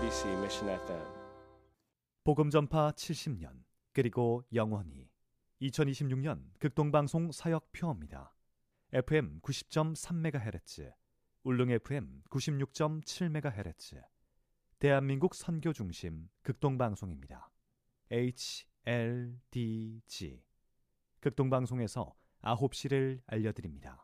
MBC Mission FM. 복음 전파 70년 그리고 영원히 2026년 극동방송 사역표입니다. FM 90.3MHz, 울릉 FM 96.7MHz, 대한민국 선교중심 극동방송입니다. HLDG 극동방송에서 9시를 알려드립니다.